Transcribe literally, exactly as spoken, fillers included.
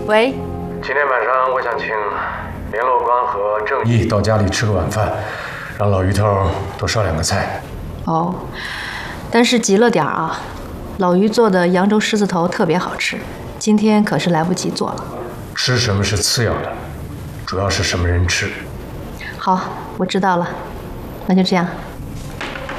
喂， 今天晚上我想请联络官和郑毅到家里吃个晚饭，让老于头多烧两个菜。 哦，但是急了点啊，老于做的扬州狮子头特别好吃，今天可是来不及做了。 吃什么是次要的，主要是什么人吃。 好，我知道了，那就这样。